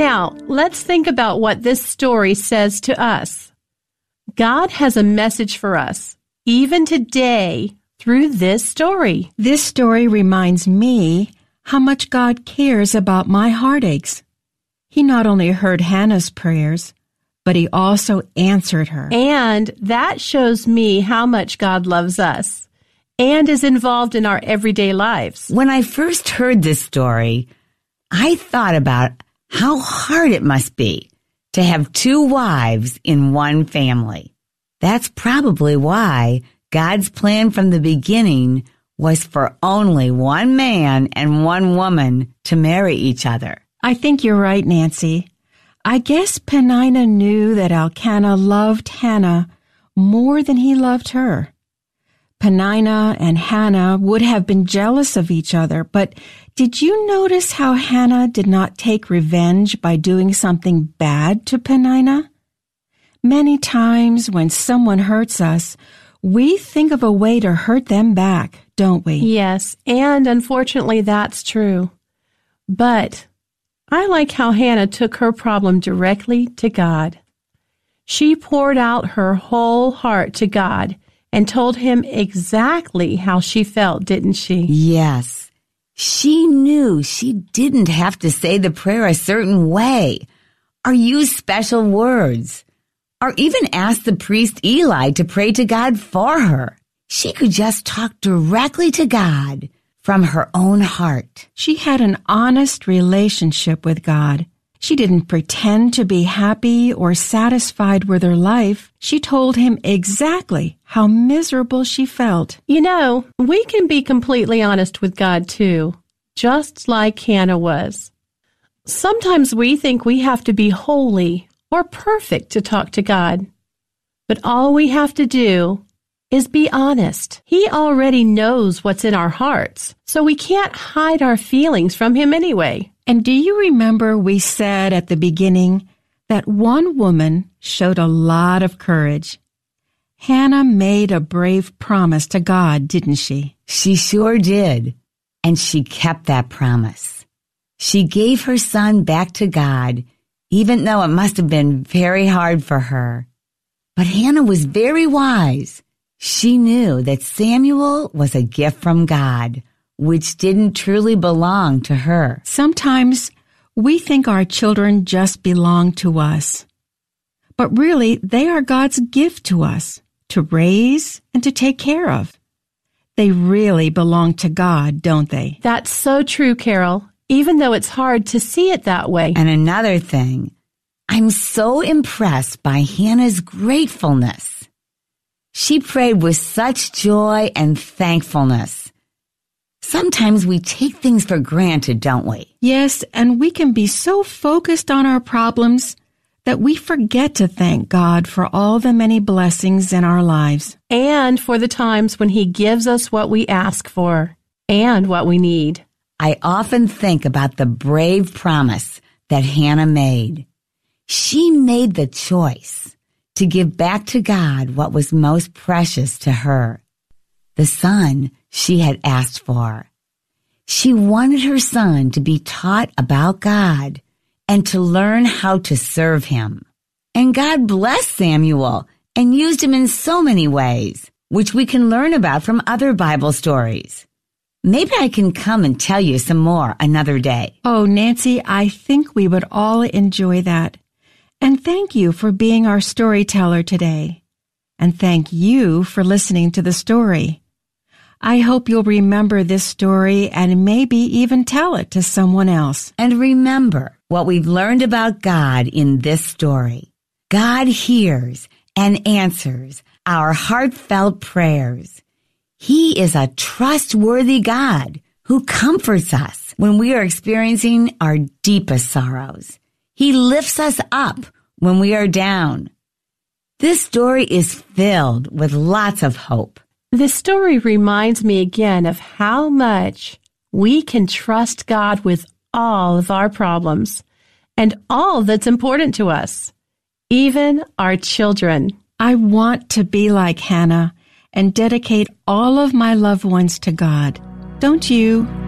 Now, let's think about what this story says to us. God has a message for us, even today, through this story. This story reminds me how much God cares about my heartaches. He not only heard Hannah's prayers, but he also answered her. And that shows me how much God loves us and is involved in our everyday lives. When I first heard this story, I thought about how hard it must be to have two wives in one family. That's probably why God's plan from the beginning was for only one man and one woman to marry each other. I think you're right, Nancy. I guess Peninnah knew that Elkanah loved Hannah more than he loved her. Peninnah and Hannah would have been jealous of each other, but did you notice how Hannah did not take revenge by doing something bad to Peninnah? Many times when someone hurts us, we think of a way to hurt them back, don't we? Yes, and unfortunately that's true. But I like how Hannah took her problem directly to God. She poured out her whole heart to God and told him exactly how she felt, didn't she? Yes. She knew she didn't have to say the prayer a certain way or use special words or even ask the priest Eli to pray to God for her. She could just talk directly to God from her own heart. She had an honest relationship with God. She didn't pretend to be happy or satisfied with her life. She told him exactly how miserable she felt. You know, we can be completely honest with God too, just like Hannah was. Sometimes we think we have to be holy or perfect to talk to God. But all we have to do is be honest. He already knows what's in our hearts, so we can't hide our feelings from him anyway. And do you remember we said at the beginning that one woman showed a lot of courage? Hannah made a brave promise to God, didn't she? She sure did. And she kept that promise. She gave her son back to God, even though it must have been very hard for her. But Hannah was very wise. She knew that Samuel was a gift from God, which didn't truly belong to her. Sometimes we think our children just belong to us. But really, they are God's gift to us, to raise and to take care of. They really belong to God, don't they? That's so true, Carol, even though it's hard to see it that way. And another thing, I'm so impressed by Hannah's gratefulness. She prayed with such joy and thankfulness. Sometimes we take things for granted, don't we? Yes, and we can be so focused on our problems that we forget to thank God for all the many blessings in our lives. And for the times when he gives us what we ask for and what we need. I often think about the brave promise that Hannah made. She made the choice to give back to God what was most precious to her, the son she had asked for. She wanted her son to be taught about God and to learn how to serve him. And God blessed Samuel and used him in so many ways, which we can learn about from other Bible stories. Maybe I can come and tell you some more another day. Oh, Nancy, I think we would all enjoy that. And thank you for being our storyteller today. And thank you for listening to the story. I hope you'll remember this story and maybe even tell it to someone else. And remember what we've learned about God in this story. God hears and answers our heartfelt prayers. He is a trustworthy God who comforts us when we are experiencing our deepest sorrows. He lifts us up when we are down. This story is filled with lots of hope. This story reminds me again of how much we can trust God with all of our problems and all that's important to us, even our children. I want to be like Hannah and dedicate all of my loved ones to God. Don't you?